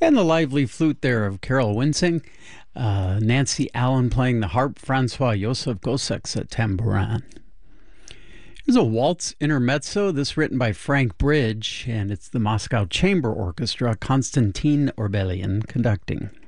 And the lively flute there of Carol Winsing, Nancy Allen playing the harp, Francois Joseph Gosseks at tambourin. Here's a waltz intermezzo, this written by Frank Bridge, and it's the Moscow Chamber Orchestra, Konstantin Orbelian conducting.